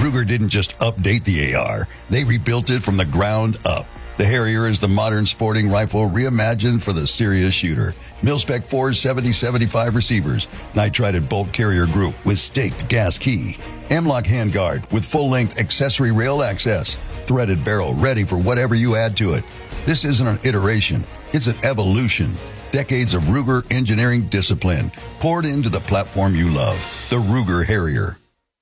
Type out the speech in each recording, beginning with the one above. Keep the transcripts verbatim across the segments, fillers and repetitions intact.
Ruger didn't just update the A R. They rebuilt it from the ground up. The Harrier is the modern sporting rifle reimagined for the serious shooter. Mil-spec four seventy seventy-five receivers, nitrided bolt carrier group with staked gas key, M-LOK handguard with full-length accessory rail access, threaded barrel ready for whatever you add to it. This isn't an iteration, it's an evolution. Decades of Ruger engineering discipline poured into the platform you love, the Ruger Harrier.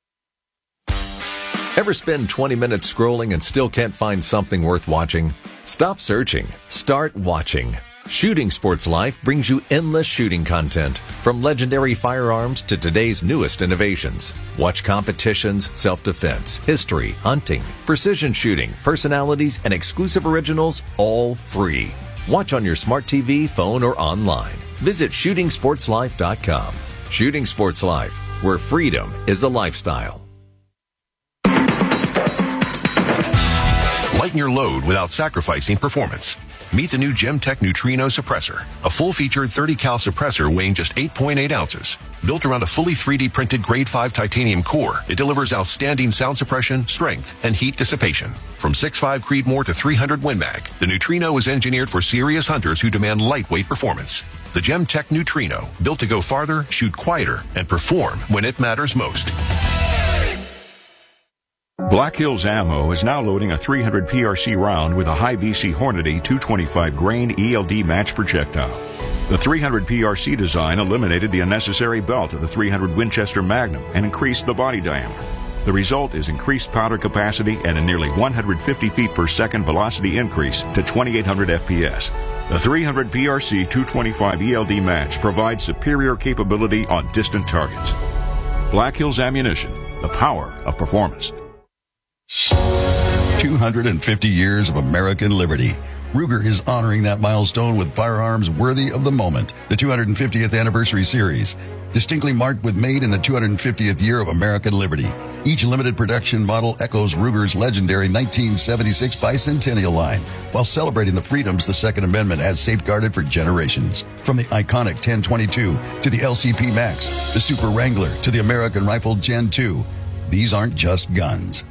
Ever spend twenty minutes scrolling and still can't find something worth watching? Stop searching. Start watching. Shooting Sports Life brings you endless shooting content, from legendary firearms to today's newest innovations. Watch competitions, self-defense, history, hunting, precision shooting, personalities, and exclusive originals, all free. Watch on your smart T V, phone, or online. Visit shooting sports life dot com. Shooting Sports Life, where freedom is a lifestyle. Lighten your load without sacrificing performance. Meet the new Gemtech Neutrino Suppressor, a full-featured thirty cal suppressor weighing just eight point eight ounces. Built around a fully three D printed grade five titanium core, it delivers outstanding sound suppression, strength, and heat dissipation. From six point five Creedmoor to three hundred Win Mag, the Neutrino is engineered for serious hunters who demand lightweight performance. The Gemtech Neutrino, built to go farther, shoot quieter, and perform when it matters most. Black Hills Ammo is now loading a three hundred P R C round with a high B C Hornady two twenty-five grain E L D match projectile. The three hundred P R C design eliminated the unnecessary belt of the three hundred Winchester Magnum and increased the body diameter. The result is increased powder capacity and a nearly one hundred fifty feet per second velocity increase to twenty-eight hundred F P S. The three hundred P R C two twenty-five E L D match provides superior capability on distant targets. Black Hills Ammunition, the power of performance. two hundred fifty years of American liberty. Ruger is honoring that milestone with firearms worthy of the moment. The two hundred fiftieth Anniversary Series, distinctly marked with made in the two hundred fiftieth year of American liberty. Each limited production model echoes Ruger's legendary nineteen seventy-six bicentennial line, while celebrating the freedoms the Second Amendment has safeguarded for generations. From the iconic ten twenty-two to the L C P Max, the Super Wrangler to the American Rifle Gen two, these aren't just guns.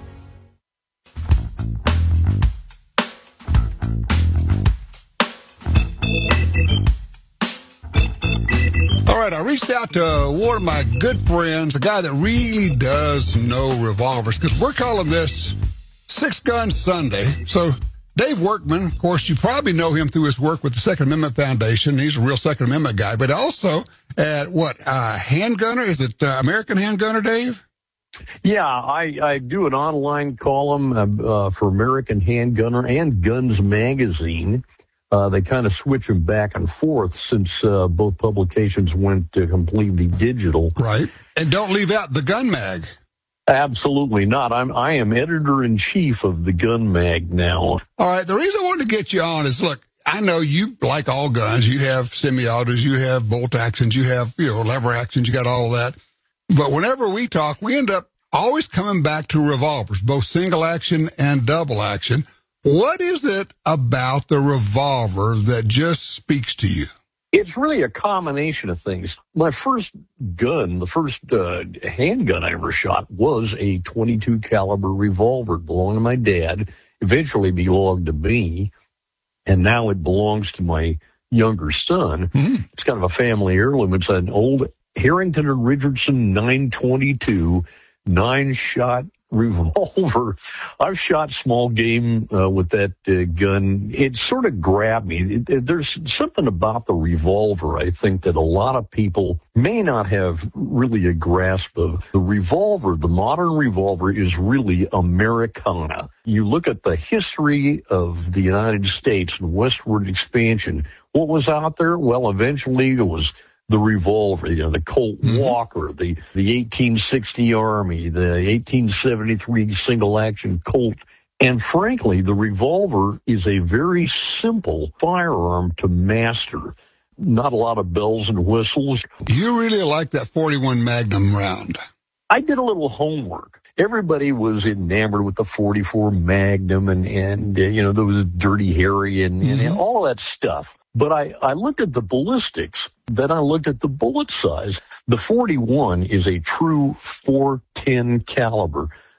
All right, I reached out to one of my good friends, a guy that really does know revolvers, because we're calling this Six Gun Sunday. So Dave Workman, of course, you probably know him through his work with the Second Amendment Foundation. He's a real Second Amendment guy, but also at what, uh, Handgunner? Is it uh, American Handgunner, Dave? Yeah, I, I do an online column uh, for American Handgunner and Guns Magazine. Uh, they kind of switch them back and forth since uh, both publications went to completely digital. Right. And don't leave out the Gun Mag. Absolutely not. I'm, I am editor-in-chief of the Gun Mag now. All right. The reason I wanted to get you on is, look, I know you like all guns. You have semi-autos, you have bolt actions, you have, you know, lever actions, you got all of that. But whenever we talk, we end up always coming back to revolvers, both single action and double action. What is it about the revolver that just speaks to you? It's really a combination of things. My first gun, the first uh, handgun I ever shot was a twenty-two caliber revolver. It belonged to my dad, eventually belonged to me, and now it belongs to my younger son. Mm-hmm. It's kind of a family heirloom. It's an old Harrington and Richardson nine twenty-two nine-shot revolver. I've shot small game uh, with that uh, gun. It sort of grabbed me. It, it, there's something about the revolver, I think, that a lot of people may not have really a grasp of. The revolver, the modern revolver, is really Americana. You look at the history of the United States and westward expansion. What was out there? Well, eventually it was the revolver, you know, the Colt mm-hmm. Walker, the, the eighteen sixty Army, the eighteen seventy-three single-action Colt. And frankly, the revolver is a very simple firearm to master. Not a lot of bells and whistles. You really like that forty-one Magnum round. I did a little homework. Everybody was enamored with the forty-four Magnum and, and uh, you know, there was Dirty Harry and, mm-hmm. and, and all that stuff. But I, I looked at the ballistics, then I looked at the bullet size. The forty-one is a true four ten caliber.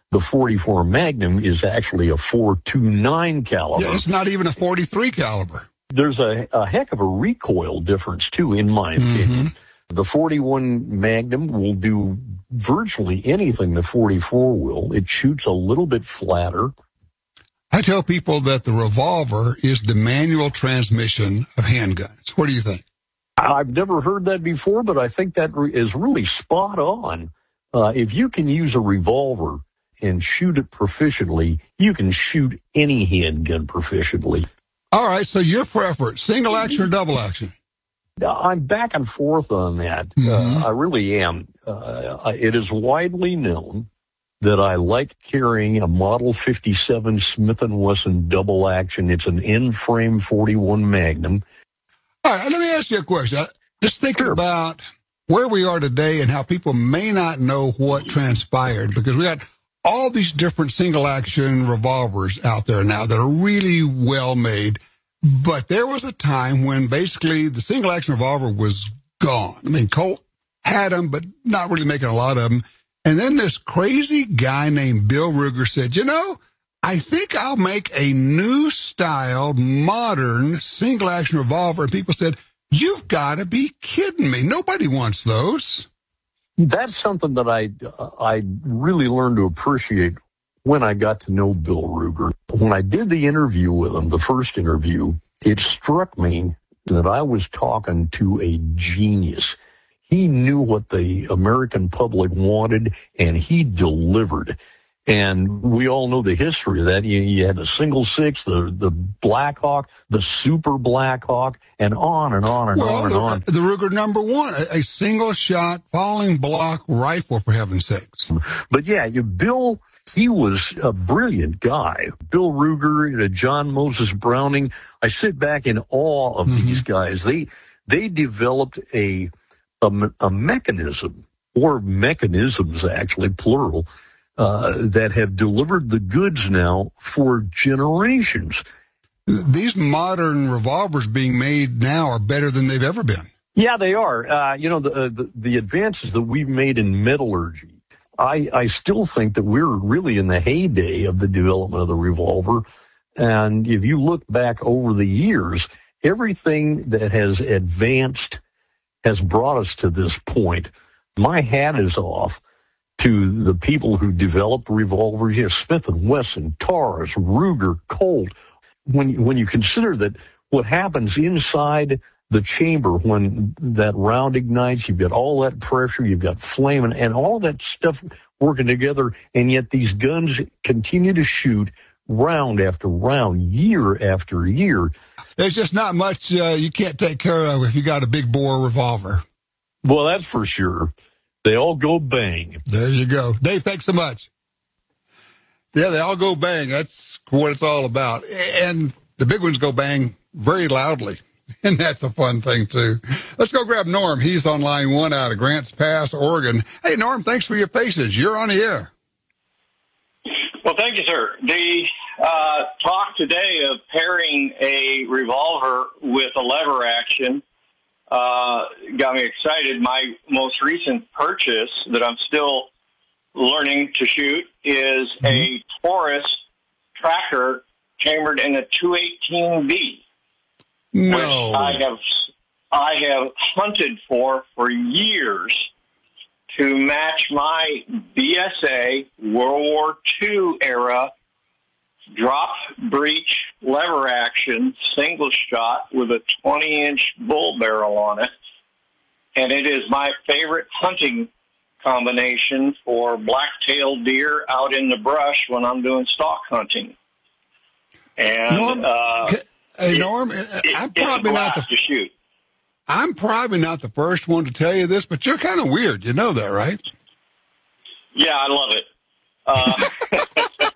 The forty-four Magnum is actually a four twenty-nine caliber. Yeah, it's not even a forty-three caliber. There's a, a heck of a recoil difference, too, in my opinion. Mm-hmm. The forty-one Magnum will do virtually anything the forty-four will. It shoots a little bit flatter. I tell people that the revolver is the manual transmission of handguns. What do you think? I've never heard that before, but I think that is really spot on. Uh, if you can use a revolver and shoot it proficiently, you can shoot any handgun proficiently. All right, so your preference, single action or double action? I'm back and forth on that. Mm-hmm. Uh, I really am. Uh, it is widely known that I like carrying a Model fifty-seven Smith and Wesson double action. It's an in-frame forty-one Magnum. All right, let me ask you a question. Just thinking Sure. about where we are today and how people may not know what transpired, because we got all these different single-action revolvers out there now that are really well made. But there was a time when basically the single-action revolver was gone. I mean, Colt had them, but not really making a lot of them. And then this crazy guy named Bill Ruger said, you know, I think I'll make a new style, modern single-action revolver. And people said, you've got to be kidding me. Nobody wants those. That's something that I I really learned to appreciate when I got to know Bill Ruger. When I did the interview with him, the first interview, it struck me that I was talking to a genius. He knew what the American public wanted, and he delivered. And we all know the history of that. You, you had the single six, the the Blackhawk, the Super Blackhawk, and on and on and well, on and the, on. The Ruger number one, a, a single-shot falling block rifle, for heaven's sakes. But yeah, you, Bill, he was a brilliant guy. Bill Ruger, uh, John Moses Browning. I sit back in awe of mm-hmm. these guys. They they developed a, a a mechanism, or mechanisms actually, plural, Uh, that have delivered the goods now for generations. These modern revolvers being made now are better than they've ever been. Yeah, they are. Uh, you know, the, uh, the the advances that we've made in metallurgy, I, I still think that we're really in the heyday of the development of the revolver. And if you look back over the years, everything that has advanced has brought us to this point. My hat is off to the people who developed revolvers, you know, Smith and Wesson, Taurus, Ruger, Colt. When when you consider that what happens inside the chamber when that round ignites, you've got all that pressure, you've got flame, and, and all that stuff working together, and yet these guns continue to shoot round after round, year after year. There's just not much uh, you can't take care of if you got a big bore revolver. Well, that's for sure. They all go bang. There you go. Dave, thanks so much. Yeah, they all go bang. That's what it's all about. And the big ones go bang very loudly. And that's a fun thing, too. Let's go grab Norm. He's on line one out of Grants Pass, Oregon. Hey, Norm, thanks for your patience. You're on the air. Well, thank you, sir. The uh, talk today of pairing a revolver with a lever action Uh, got me excited. My most recent purchase that I'm still learning to shoot is mm-hmm. a Taurus tracker chambered in a two eighteen B. No. Which I have, I have hunted for for years to match my B S A World War Two era drop breech lever action single shot with a twenty inch bull barrel on it. And it is my favorite hunting combination for black-tailed deer out in the brush when I'm doing stalk hunting. And Norm, uh, hey, it, Norm, it, I'm it's probably a not blast the to shoot. I'm probably not the first one to tell you this, but you're kind of weird. You know that, right? Yeah, I love it. Uh,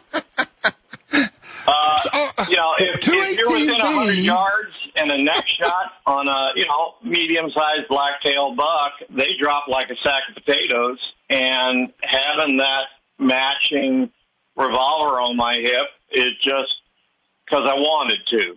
Uh, oh, you know, if, if you're within one hundred B. yards and a neck shot on a, you know, medium-sized black-tailed buck, they drop like a sack of potatoes. And having that matching revolver on my hip is just because I wanted to.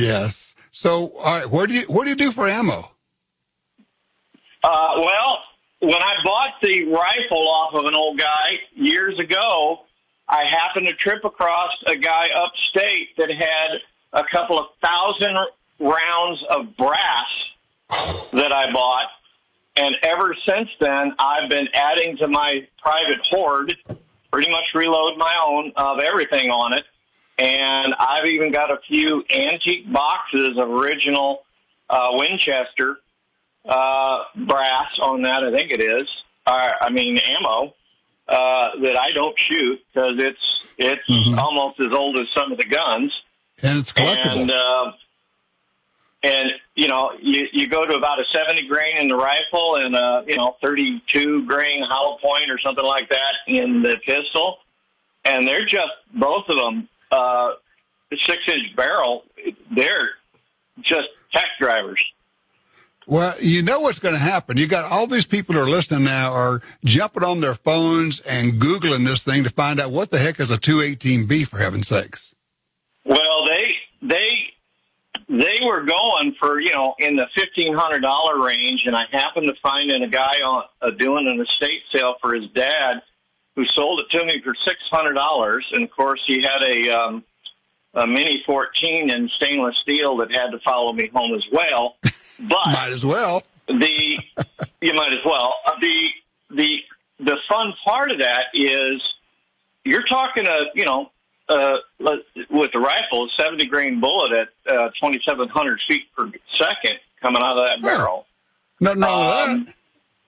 Yes. So, all right, where do you what do you do for ammo? Uh, well, when I bought the rifle off of an old guy years ago, I happened to trip across a guy upstate that had a couple of thousand rounds of brass that I bought. And ever since then, I've been adding to my private hoard, pretty much reload my own of everything on it. And I've even got a few antique boxes of original uh, Winchester uh, brass on that, I think it is. Uh, I mean, ammo uh, that I don't shoot because it's it's mm-hmm. almost as old as some of the guns. And it's collectible. And, uh, and you know, you, you go to about a seventy grain in the rifle and a, you know, thirty-two grain hollow point or something like that in the pistol. And they're just, both of them, uh, six-inch barrel, they're just tech drivers. Well, you know what's going to happen. You got all these people that are listening now are jumping on their phones and Googling this thing to find out what the heck is a two eighteen B, for heaven's sakes. Well, they they they were going for, you know, in the fifteen hundred dollars range, and I happened to find in a guy on, uh, doing an estate sale for his dad who sold it to me for six hundred dollars. And, of course, he had a, um, a Mini fourteen in stainless steel that had to follow me home as well. But might as well. The you might as well. The the the fun part of that is you're talking a you know uh, with the rifle, seventy grain bullet at uh, twenty-seven hundred feet per second coming out of that barrel. Nothing wrong um, with that.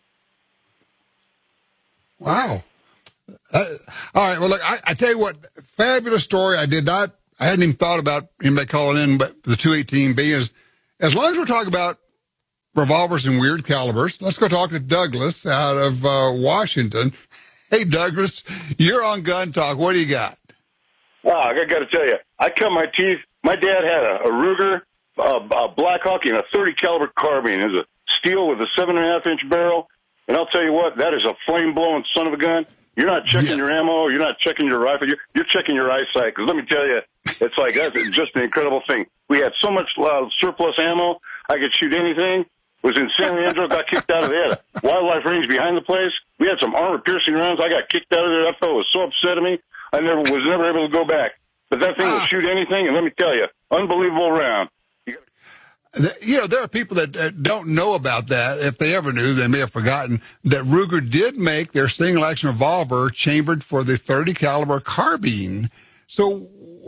Wow. Uh, all right. Well, look, I, I tell you what, fabulous story. I did not. I hadn't even thought about anybody calling in, but the two eighteen B is. As long as we're talking about revolvers and weird calibers, let's go talk to Douglas out of uh, Washington. Hey, Douglas, you're on Gun Talk. What do you got? Wow, I got to tell you, I cut my teeth. My dad had a, a Ruger, a, a Blackhawk, and a thirty caliber carbine. It was a steel with a seven and a half inch barrel. And I'll tell you what, that is a flame blowing son of a gun. You're not checking yes. your ammo. You're not checking your rifle. You're, you're checking your eyesight. Because let me tell you, it's like that's just an incredible thing. We had so much uh, surplus ammo, I could shoot anything. Was in San Leandro, got kicked out of there. They had a wildlife range behind the place. We had some armor-piercing rounds. I got kicked out of there. That fellow was so upset at me. I never was never able to go back. But that thing will shoot anything, and let me tell you, unbelievable round. You know, there are people that uh, don't know about that. If they ever knew, they may have forgotten that Ruger did make their single-action revolver chambered for the thirty caliber carbine. So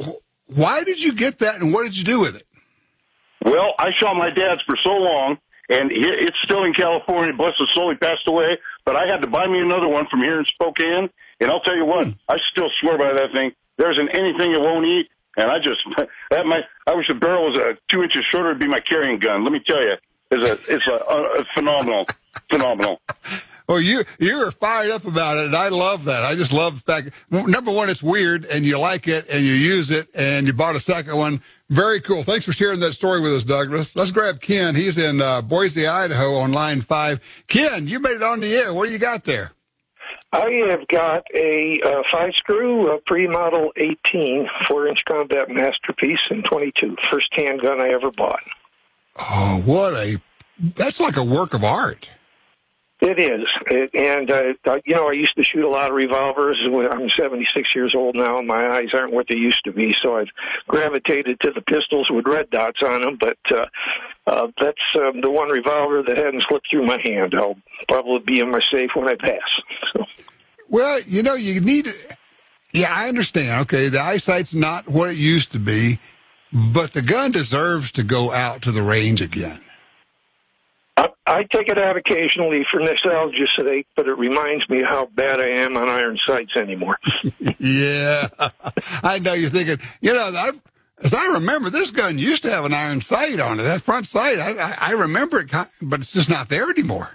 why did you get that, and what did you do with it? Well, I shot my dad's for so long, and it's still in California. Bless his soul, he passed away. But I had to buy me another one from here in Spokane. And I'll tell you what, mm. I still swear by that thing. There isn't anything it won't eat. And I just, that my, I wish the barrel was a two inches shorter. It'd be my carrying gun. Let me tell you, it's a, it's a, a, a phenomenal, phenomenal. Well, you you're fired up about it, and I love that. I just love the fact, number one, it's weird, and you like it, and you use it, and you bought a second one. Very cool. Thanks for sharing that story with us, Douglas. Let's grab Ken. He's in uh, Boise, Idaho on line five. Ken, you made it on the air. What do you got there? I have got a uh, five-screw uh, pre-model eighteen four-inch combat masterpiece in twenty-two. First handgun I ever bought. Oh, what a... That's like a work of art. It is. It, and, uh, you know, I used to shoot a lot of revolvers. I'm seventy-six years old now, and my eyes aren't what they used to be, so I've gravitated to the pistols with red dots on them. But uh, uh, that's uh, the one revolver that hadn't slipped through my hand. I'll probably be in my safe when I pass. So. Well, you know, you need... Yeah, I understand. Okay, the eyesight's not what it used to be, but the gun deserves to go out to the range again. I take it out occasionally for nostalgia's sake, but it reminds me how bad I am on iron sights anymore. Yeah, I know you're thinking, you know, I've, as I remember, this gun used to have an iron sight on it, that front sight. I, I, I remember it, but it's just not there anymore.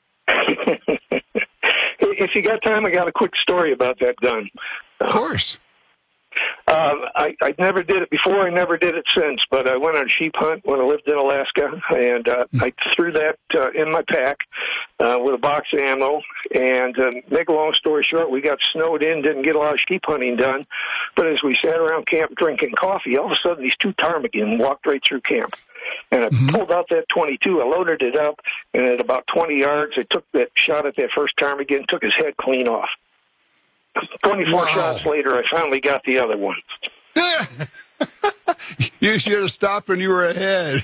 If you got time, I got a quick story about that gun. Of course. Uh, I, I never did it before. I never did it since. But I went on a sheep hunt when I lived in Alaska, and uh, I threw that uh, in my pack uh, with a box of ammo. And uh, make a long story short, we got snowed in, didn't get a lot of sheep hunting done. But as we sat around camp drinking coffee, all of a sudden these two ptarmigan walked right through camp. And I Mm-hmm. pulled out that twenty-two. I loaded it up, and at about twenty yards, I took that shot at that first target again, took his head clean off. twenty-four Wow. shots later, I finally got the other one. You should have stopped when you were ahead.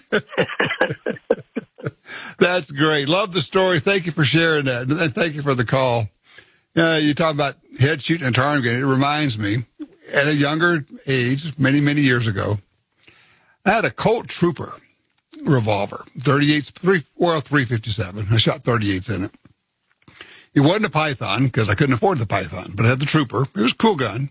That's great. Love the story. Thank you for sharing that. And thank you for the call. Uh, you talk about head shooting and target. It reminds me, at a younger age, many, many years ago, I had a Colt Trooper revolver, thirty-eight, three, well, three fifty-seven. I shot thirty-eights in it. It wasn't a Python because I couldn't afford the Python, but I had the Trooper. It was a cool gun.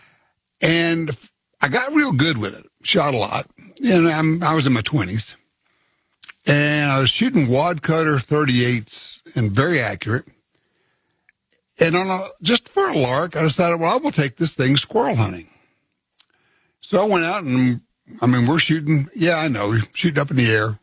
And I got real good with it. Shot a lot. And I'm, I was in my twenties. And I was shooting wad cutter thirty-eights and very accurate. And on a, just for a lark, I decided, well, I will take this thing squirrel hunting. So I went out and, I mean, we're shooting, yeah, I know, shooting up in the air.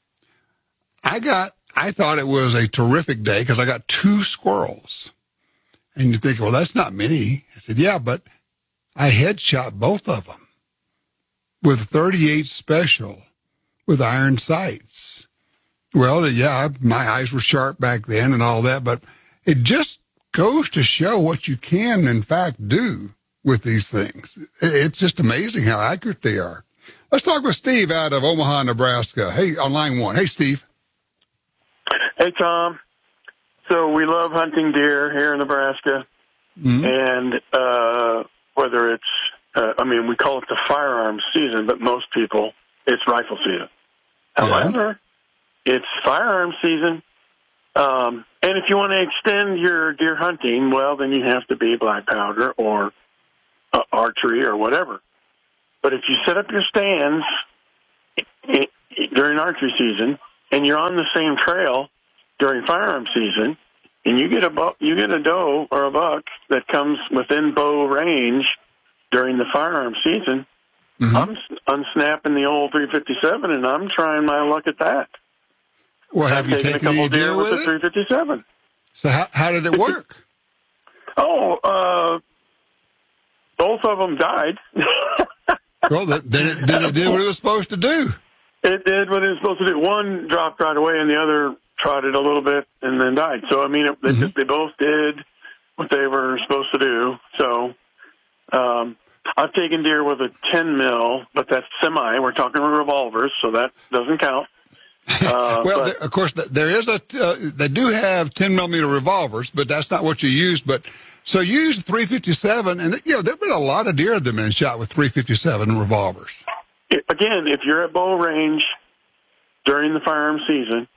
I got, I thought it was a terrific day because I got two squirrels. And you think, well, that's not many. I said, yeah, but I headshot both of them with thirty-eight special with iron sights. Well, yeah, my eyes were sharp back then and all that, but it just goes to show what you can, in fact, do with these things. It's just amazing how accurate they are. Let's talk with Steve out of Omaha, Nebraska. Hey, on line one. Hey, Steve. Hey, Tom. So we love hunting deer here in Nebraska, Mm-hmm. and uh, whether it's, uh, I mean, we call it the firearms season, but most people, it's rifle season. However, it's firearms season, um, and if you want to extend your deer hunting, well, then you have to be black powder or uh, archery or whatever. But if you set up your stands i- i- during archery season and you're on the same trail during firearm season, and you get a bu- you get a doe or a buck that comes within bow range during the firearm season, Mm-hmm. I'm s- unsnapping the old three fifty-seven, and I'm trying my luck at that. Well, have I've you taken a taken couple any deer deer with with the it? three fifty-seven. So how, how did it work? Oh, uh, both of them died. Well, then it, then it did what it was supposed to do. It did what it was supposed to do. One dropped right away, and the other trotted a little bit and then died. So, I mean, it, they, Mm-hmm. they both did what they were supposed to do. So, um, I've taken deer with a ten mil, but that's semi. We're talking revolvers, so that doesn't count. Uh, Well, but, there, of course, there is a. Uh, they do have ten millimeter revolvers, but that's not what you use. But so you use three fifty-seven, and you know there've been a lot of deer that have been shot with three fifty-seven revolvers. again, if you're at bow range during the firearm season,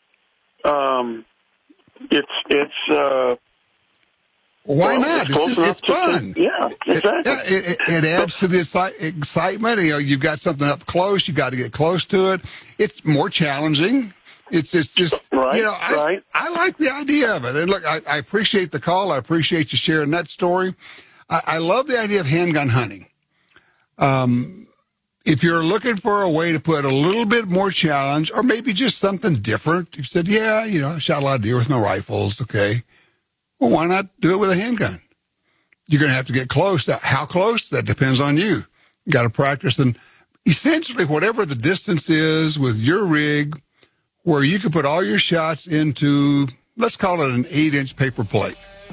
um, it's it's. Uh, Why well, not? It's, close It's, enough it's to- fun. yeah, exactly. It, it, it, it adds to the exci- excitement. You know, you've got something up close. You got to get close to it. It's more challenging. It's, it's just, Right, you know, I, right. I like the idea of it. And look, I, I appreciate the call. I appreciate you sharing that story. I, I love the idea of handgun hunting. Um, if you're looking for a way to put a little bit more challenge or maybe just something different, you said, yeah, you know, I shot a lot of deer with my rifles. Okay. Well, why not do it with a handgun? You're going to have to get close. Now, how close? That depends on you. You got to practice. And essentially, whatever the distance is with your rig, where you can put all your shots into, let's call it an eight-inch paper plate.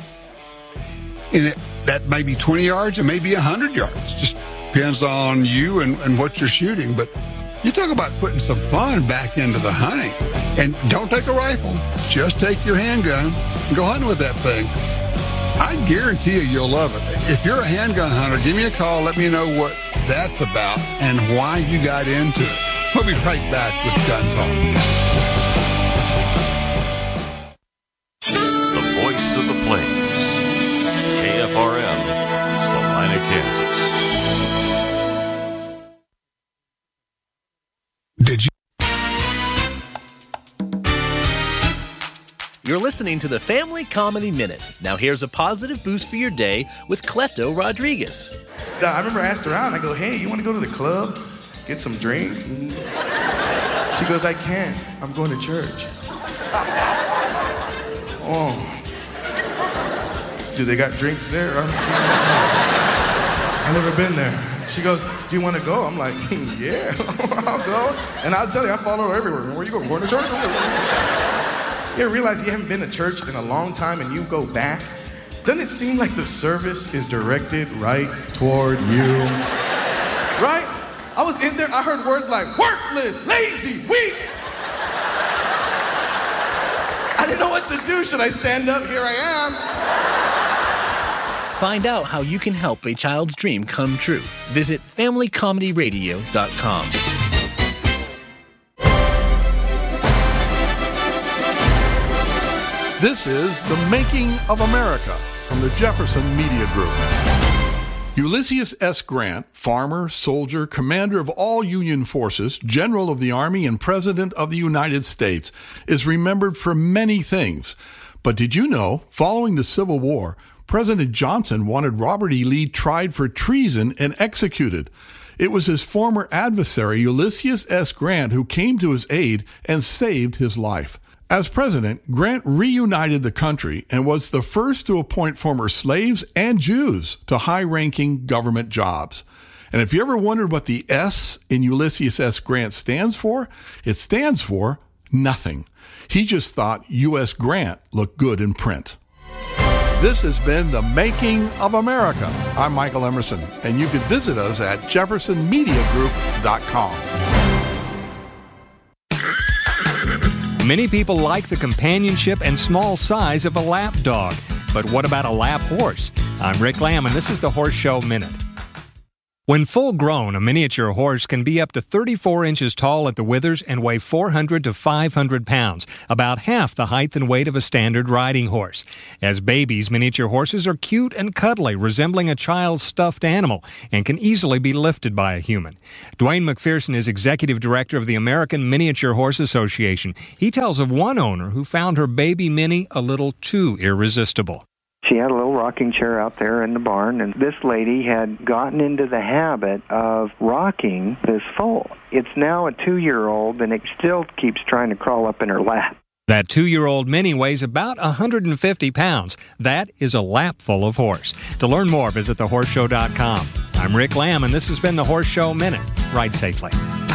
And it, that may be twenty yards, it may be one hundred yards. Just depends on you and, and what you're shooting. But you talk about putting some fun back into the hunting. And don't take a rifle. Just take your handgun and go hunting with that thing. I guarantee you you'll love it. If you're a handgun hunter, give me a call. Let me know what that's about and why you got into it. We'll be right back with Gun Talk. The voice of the plains. K F R M, Salina, Kansas. Did you? You're listening to the Family Comedy Minute. Now here's a positive boost for your day with Cleto Rodriguez. I remember I asked around, I go, hey, you want to go to the club, get some drinks? And she goes, I can't. I'm going to church. Oh. Do they got drinks there? I've never been there. She goes, do you want to go? I'm like, yeah, I'll go. And I'll tell you, I follow her everywhere. Where you going? Going to church? You ever realize you haven't been to church in a long time and you go back? Doesn't it seem like the service is directed right toward you? Right? I was in there, I heard words like worthless, lazy, weak. I didn't know what to do. Should I stand up? Here I am. Find out how you can help a child's dream come true. Visit family comedy radio dot com. This is The Making of America from the Jefferson Media Group. Ulysses S. Grant, farmer, soldier, commander of all Union forces, general of the Army, and President of the United States, is remembered for many things. But did you know, following the Civil War, President Johnson wanted Robert E. Lee tried for treason and executed? It was his former adversary, Ulysses S. Grant, who came to his aid and saved his life. As president, Grant reunited the country and was the first to appoint former slaves and Jews to high-ranking government jobs. And if you ever wondered what the S in Ulysses S. Grant stands for, it stands for nothing. He just thought U S Grant looked good in print. This has been The Making of America. I'm Michael Emerson, and you can visit us at jefferson media group dot com. Many people like the companionship and small size of a lap dog. But what about a lap horse? I'm Rick Lamb, and this is the Horse Show Minute. When full grown, a miniature horse can be up to thirty-four inches tall at the withers and weigh four hundred to five hundred pounds, about half the height and weight of a standard riding horse. As babies, miniature horses are cute and cuddly, resembling a child's stuffed animal, and can easily be lifted by a human. Dwayne McPherson is executive director of the American Miniature Horse Association. He tells of one owner who found her baby Minnie a little too irresistible. She had a little rocking chair out there in the barn, and this lady had gotten into the habit of rocking this foal. It's now a two-year-old, and it still keeps trying to crawl up in her lap. That two-year-old Minnie weighs about one hundred fifty pounds. That is a lap full of horse. To learn more, visit the horse show dot com. I'm Rick Lamb, and this has been the Horse Show Minute. Ride safely.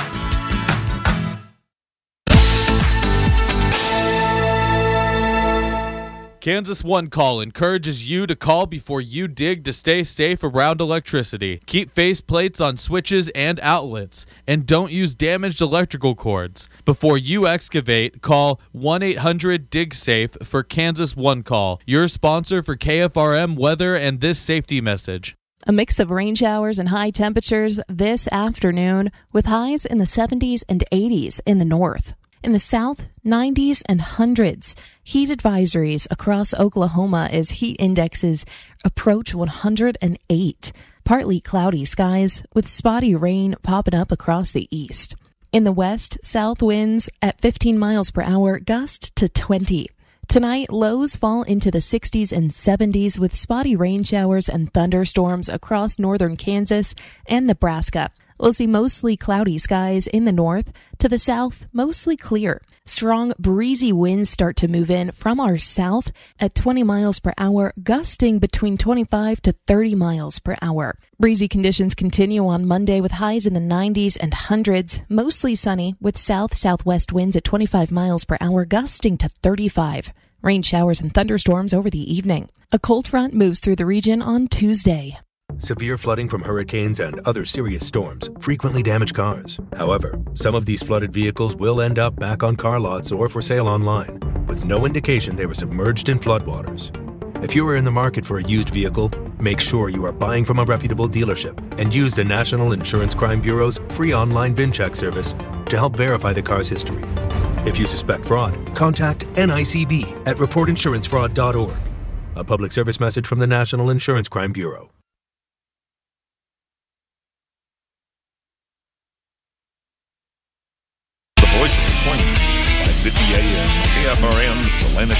Kansas One Call encourages you to call before you dig to stay safe around electricity. Keep face plates on switches and outlets, and don't use damaged electrical cords. Before you excavate, call one eight hundred dig safe for Kansas One Call, your sponsor for K F R M weather and this safety message. A mix of rain showers and high temperatures this afternoon, with highs in the seventies and eighties in the north. In the south, nineties and hundreds. Heat advisories across Oklahoma as heat indexes approach one hundred eight. Partly cloudy skies with spotty rain popping up across the east. In the west, south winds at fifteen miles per hour, gust to twenty. Tonight, lows fall into the sixties and seventies with spotty rain showers and thunderstorms across northern Kansas and Nebraska. We'll see mostly cloudy skies in the north. To the south, mostly clear. Strong, breezy winds start to move in from our south at twenty miles per hour, gusting between twenty-five to thirty miles per hour. Breezy conditions continue on Monday with highs in the nineties and hundreds, mostly sunny with south-southwest winds at twenty-five miles per hour, gusting to thirty-five. Rain showers and thunderstorms over the evening. A cold front moves through the region on Tuesday. Severe flooding from hurricanes and other serious storms frequently damage cars. However, some of these flooded vehicles will end up back on car lots or for sale online, with no indication they were submerged in floodwaters. If you are in the market for a used vehicle, make sure you are buying from a reputable dealership and use the National Insurance Crime Bureau's free online VinCheck service to help verify the car's history. If you suspect fraud, contact N I C B at report insurance fraud dot org. A public service message from the National Insurance Crime Bureau. Voice of the Plains, five fifty A M, K F R M, Atlantic